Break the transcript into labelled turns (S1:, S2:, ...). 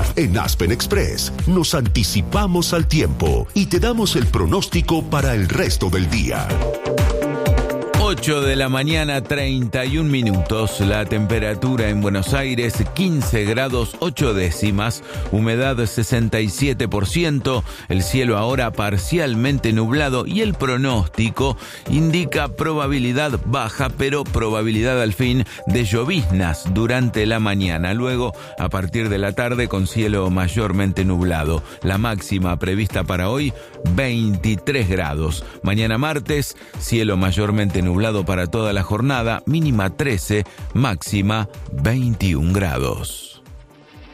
S1: En Aspen Express nos anticipamos al tiempo y te damos el pronóstico para el resto del día.
S2: 8 de la mañana, 31 minutos. La temperatura en Buenos Aires, 15 grados 8 décimas. Humedad 67%. El cielo ahora parcialmente nublado y el pronóstico indica probabilidad baja, pero probabilidad al fin de lloviznas durante la mañana. Luego, a partir de la tarde, con cielo mayormente nublado. La máxima prevista para hoy, 23 grados. Mañana martes, cielo mayormente nublado para toda la jornada, mínima 13, máxima 21 grados.